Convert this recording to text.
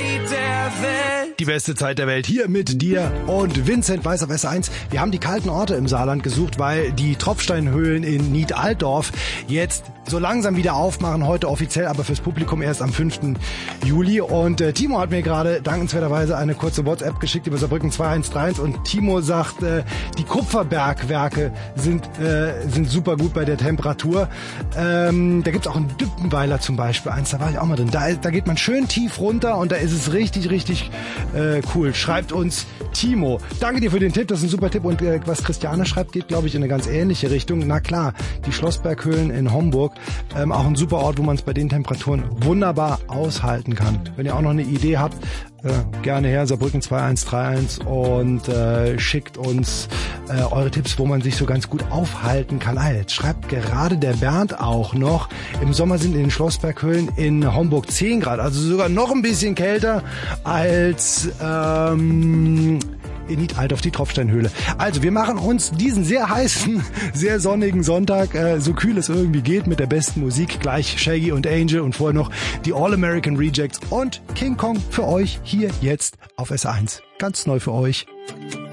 Die beste Zeit der Welt hier mit dir und Vincent Weiss auf S1. Wir haben die kalten Orte im Saarland gesucht, weil die Tropfsteinhöhlen in Nied-Altdorf jetzt so langsam wieder aufmachen. Heute offiziell, aber fürs Publikum erst am 5. Juli. Und Timo hat mir gerade dankenswerterweise eine kurze WhatsApp geschickt über Saarbrücken 2131 und Timo sagt, die Kupferbergwerke sind super gut bei der Temperatur. Da gibt's auch in Düppenweiler zum Beispiel eins, da war ich auch mal drin. Da geht man schön tief runter und da ist es richtig, richtig cool. Schreibt uns Timo. Danke dir für den Tipp, das ist ein super Tipp. Und was Christiane schreibt, geht, glaube ich, in eine ganz ähnliche Richtung. Na klar, die Schlossberghöhlen in Homburg, auch ein super Ort, wo man es bei den Temperaturen wunderbar aushalten kann. Wenn ihr auch noch eine Idee habt, gerne her, Saarbrücken 2131 und schickt uns eure Tipps, wo man sich so ganz gut aufhalten kann. Jetzt schreibt gerade der Bernd auch noch, im Sommer sind in den Schlossberghöhlen in Homburg 10 Grad, also sogar noch ein bisschen kälter als in Nied-Altdorf, die Tropfsteinhöhle. Also wir machen uns diesen sehr heißen, sehr sonnigen Sonntag, so kühl es irgendwie geht, mit der besten Musik. Gleich Shaggy und Angel und vorher noch die All-American Rejects und King Kong für euch hier jetzt auf S1. Ganz neu für euch.